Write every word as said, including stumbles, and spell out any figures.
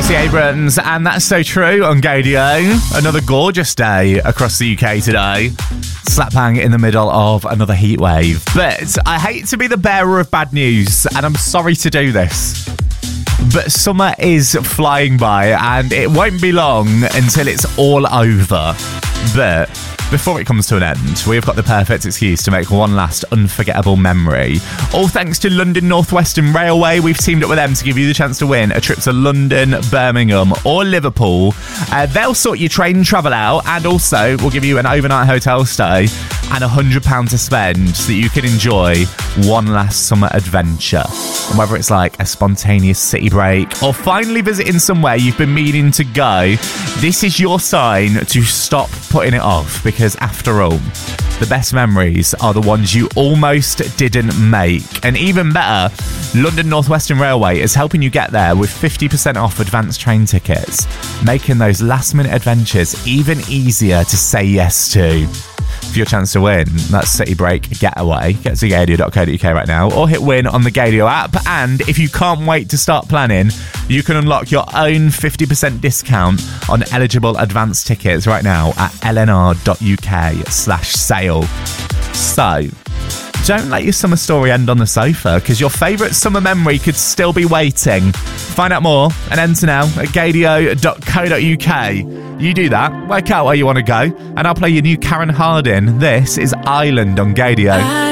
Stacey Abrams, and That's So True on Gadio. Another gorgeous day across the U K today. Slap bang in the middle of another heat wave. But I hate to be the bearer of bad news, and I'm sorry to do this. But summer is flying by, and it won't be long until it's all over. But before it comes to an end, we've got the perfect excuse to make one last unforgettable memory. All thanks to London North Western Railway, we've teamed up with them to give you the chance to win a trip to London, Birmingham or Liverpool. Uh, they'll sort your train travel out, and also we'll give you an overnight hotel stay and one hundred pounds to spend so that you can enjoy one last summer adventure. And whether it's like a spontaneous city break or finally visiting somewhere you've been meaning to go, this is your sign to stop putting it off, because after all, the best memories are the ones you almost didn't make. And even better, London North Western Railway is helping you get there with fifty percent off advanced train tickets, making those last minute adventures even easier to say yes to. For your chance to win that City Break Getaway, get to gadio dot co dot uk right now or hit win on the Gadio app. And if you can't wait to start planning, you can unlock your own fifty percent discount on eligible advance tickets right now at lnr dot uk slash sale. So don't let your summer story end on the sofa, because your favourite summer memory could still be waiting. Find out more and enter now at gadio dot co dot uk. You do that, work out where you want to go, and I'll play your new Karen Harding. This is Island on Gadio.